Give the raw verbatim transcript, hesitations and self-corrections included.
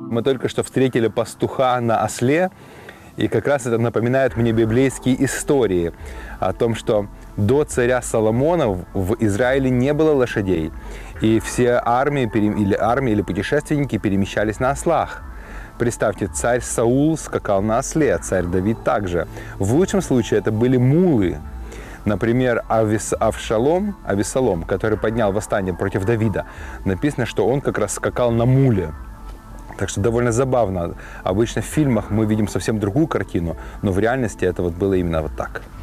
Мы только что встретили пастуха на осле, и как раз это напоминает мне библейские истории о том, что до царя Соломона в Израиле не было лошадей, и все армии или, армии или путешественники перемещались на ослах. Представьте, царь Саул скакал на осле, царь Давид также. В лучшем случае это были мулы. Например, Авис, Авшалом, Авесолом, который поднял восстание против Давида, написано, что он как раз скакал на муле. Так что довольно забавно. Обычно в фильмах мы видим совсем другую картину, но в реальности это вот было именно вот так.